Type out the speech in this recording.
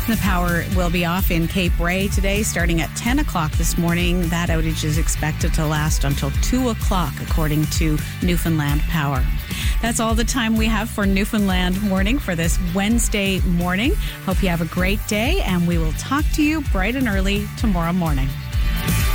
The power will be off in Cape Ray today, starting at 10 o'clock this morning. That outage is expected to last until 2 o'clock, according to Newfoundland Power. That's all the time we have for Newfoundland Morning for this Wednesday morning. Hope you have a great day, and we will talk to you bright and early tomorrow morning.